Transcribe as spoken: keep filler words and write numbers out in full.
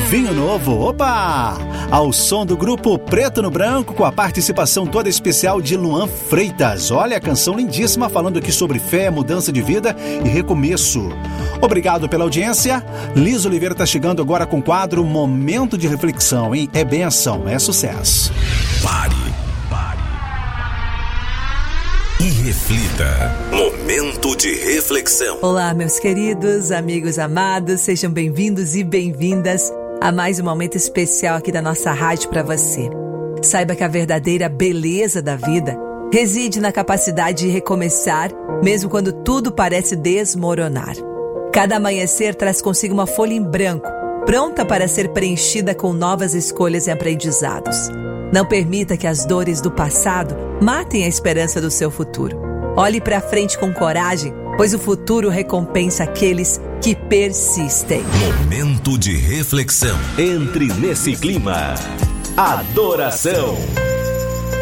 Vinho Novo, opa! Ao som do grupo Preto no Branco, com a participação toda especial de Luan Freitas. Olha a canção lindíssima, falando aqui sobre fé, mudança de vida e recomeço. Obrigado pela audiência. Liz Oliveira está chegando agora com o quadro Momento de Reflexão, hein? É benção, é sucesso. Pare, pare e reflita. Momento de reflexão. Olá, meus queridos, amigos amados, sejam bem-vindos e bem-vindas a mais um momento especial aqui da nossa rádio para você. Saiba que a verdadeira beleza da vida reside na capacidade de recomeçar, mesmo quando tudo parece desmoronar. Cada amanhecer traz consigo uma folha em branco, pronta para ser preenchida com novas escolhas e aprendizados. Não permita que as dores do passado matem a esperança do seu futuro. Olhe para frente com coragem, pois o futuro recompensa aqueles que persistem. Momento de reflexão. Entre nesse clima. Adoração.